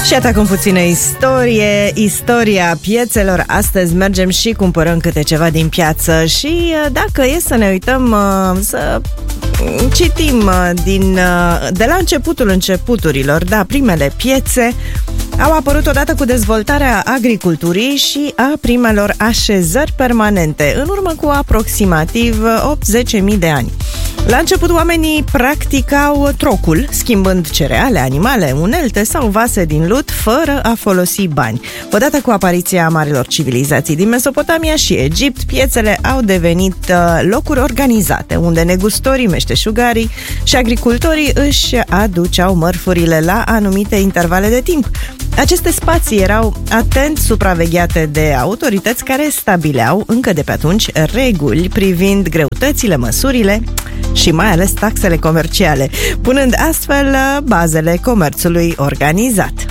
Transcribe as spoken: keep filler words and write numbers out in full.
Și atacăm puțină istorie, istoria piețelor. Astăzi mergem și cumpărăm câte ceva din piață. Și dacă e să ne uităm, să citim din, de la începutul începuturilor, da, primele piețe au apărut odată cu dezvoltarea agriculturii și a primelor așezări permanente, în urmă cu aproximativ opt-zece mii de ani. La început, oamenii practicau trocul, schimbând cereale, animale, unelte sau vase din lut, fără a folosi bani. Odată cu apariția marilor civilizații din Mesopotamia și Egipt, piețele au devenit locuri organizate, unde negustorii, meșteșugarii și agricultorii își aduceau mărfurile la anumite intervale de timp. Aceste spații erau atent supravegheate de autorități care stabileau încă de pe atunci reguli privind greutățile, măsurile și mai ales taxele comerciale, punând astfel bazele comerțului organizat.